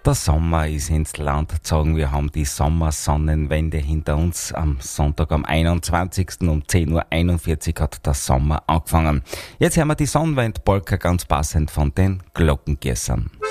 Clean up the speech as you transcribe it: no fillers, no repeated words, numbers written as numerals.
Der Sommer ist ins Land gezogen. Wir haben die Sommersonnenwende hinter uns. Am Sonntag, am 21. um 10:41 Uhr hat der Sommer angefangen. Jetzt hören wir die Sonnenwend-Polka ganz passend von den Glockengießern.